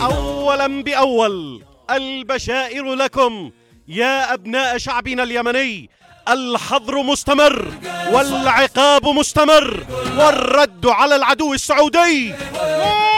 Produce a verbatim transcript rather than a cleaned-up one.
أولا بأول البشائر لكم يا أبناء شعبنا اليمني. الحظر مستمر والعقاب مستمر والرد على العدو السعودي